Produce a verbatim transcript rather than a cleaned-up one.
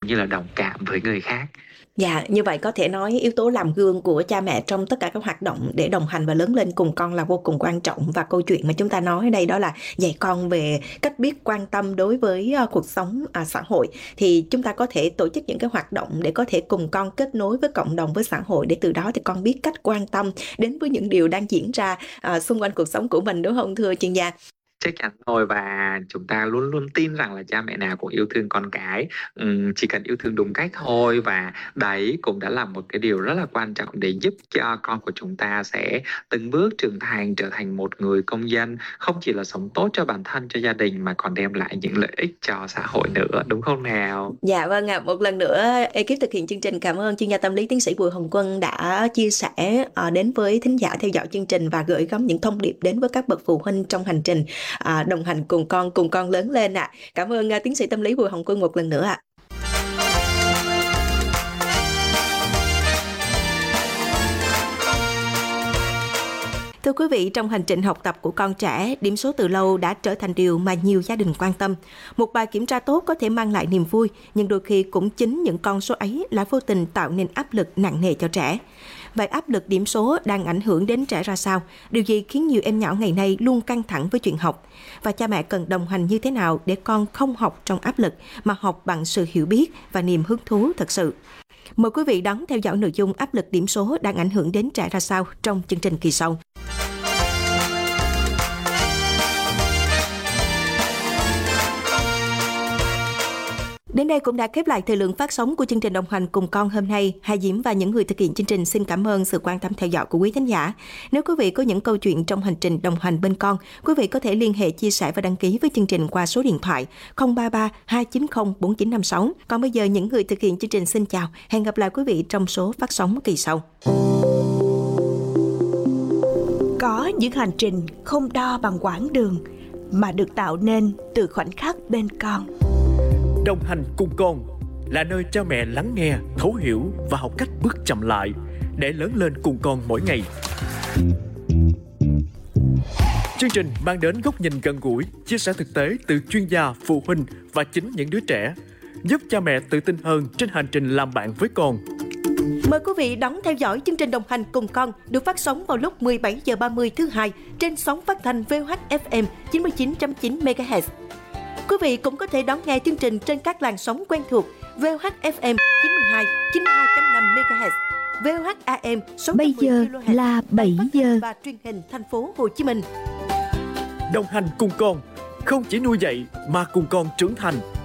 như là đồng cảm với người khác. Dạ, như vậy có thể nói yếu tố làm gương của cha mẹ trong tất cả các hoạt động để đồng hành và lớn lên cùng con là vô cùng quan trọng. Và câu chuyện mà chúng ta nói ở đây đó là dạy con về cách biết quan tâm đối với uh, cuộc sống uh, xã hội. Thì chúng ta có thể tổ chức những cái hoạt động để có thể cùng con kết nối với cộng đồng, với xã hội, để từ đó thì con biết cách quan tâm đến với những điều đang diễn ra uh, xung quanh cuộc sống của mình, đúng không thưa chuyên gia? Chắc chắn rồi, và chúng ta luôn luôn tin rằng là cha mẹ nào cũng yêu thương con cái, Ừm, chỉ cần yêu thương đúng cách thôi, và đấy cũng đã là một cái điều rất là quan trọng để giúp cho con của chúng ta sẽ từng bước trưởng thành, trở thành một người công dân không chỉ là sống tốt cho bản thân, cho gia đình, mà còn đem lại những lợi ích cho xã hội nữa, đúng không nào? Dạ vâng ạ, một lần nữa ekip thực hiện chương trình cảm ơn chuyên gia tâm lý tiến sĩ Bùi Hồng Quân đã chia sẻ uh, đến với thính giả theo dõi chương trình và gửi gắm những thông điệp đến với các bậc phụ huynh trong hành trình uh, đồng hành cùng con, cùng con lớn lên ạ. À. Cảm ơn uh, tiến sĩ tâm lý Bùi Hồng Quân một lần nữa ạ. À. Thưa quý vị, trong hành trình học tập của con trẻ, điểm số từ lâu đã trở thành điều mà nhiều gia đình quan tâm. Một bài kiểm tra tốt có thể mang lại niềm vui, nhưng đôi khi cũng chính những con số ấy lại vô tình tạo nên áp lực nặng nề cho trẻ. Vậy áp lực điểm số đang ảnh hưởng đến trẻ ra sao? Điều gì khiến nhiều em nhỏ ngày nay luôn căng thẳng với chuyện học? Và cha mẹ cần đồng hành như thế nào để con không học trong áp lực, mà học bằng sự hiểu biết và niềm hứng thú thật sự? Mời quý vị đón theo dõi nội dung áp lực điểm số đang ảnh hưởng đến trẻ ra sao trong chương trình kỳ sau. Đến đây cũng đã khép lại thời lượng phát sóng của chương trình đồng hành cùng con hôm nay. Hà Diễm và những người thực hiện chương trình xin cảm ơn sự quan tâm theo dõi của quý thính giả. Nếu quý vị có những câu chuyện trong hành trình đồng hành bên con, quý vị có thể liên hệ chia sẻ và đăng ký với chương trình qua số điện thoại không ba ba hai chín không bốn chín năm sáu. Còn bây giờ những người thực hiện chương trình xin chào. Hẹn gặp lại quý vị trong số phát sóng kỳ sau. Có những hành trình không đo bằng quãng đường, mà được tạo nên từ khoảnh khắc bên con. Đồng hành cùng con là nơi cha mẹ lắng nghe, thấu hiểu và học cách bước chậm lại để lớn lên cùng con mỗi ngày. Chương trình mang đến góc nhìn gần gũi, chia sẻ thực tế từ chuyên gia, phụ huynh và chính những đứa trẻ, giúp cha mẹ tự tin hơn trên hành trình làm bạn với con. Mời quý vị đón theo dõi chương trình đồng hành cùng con được phát sóng vào lúc mười bảy giờ ba mươi thứ hai trên sóng phát thanh vê o hát ép em chín mươi chín phẩy chín mê ga héc. Quý vị cũng có thể đón nghe chương trình trên các làn sóng quen thuộc vê o hát ép em chín mươi hai, chín mươi hai chấm năm mê ga héc, vê o hát a em sáu trăm mười Bây giờ ki lô héc là bảy giờ và truyền hình thành phố Hồ Chí Minh. Đồng hành cùng con, không chỉ nuôi dạy mà cùng con trưởng thành.